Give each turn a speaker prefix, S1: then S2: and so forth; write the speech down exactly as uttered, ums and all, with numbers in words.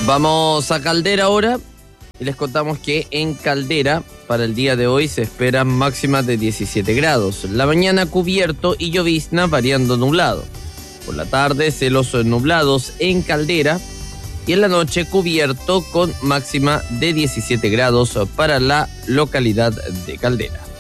S1: Vamos a Caldera ahora y les contamos que en Caldera para el día de hoy se esperan máximas de diecisiete grados. La mañana cubierto y llovizna variando nublado. Por la tarde cielos nublados en Caldera y en la noche cubierto con máxima de diecisiete grados para la localidad de Caldera.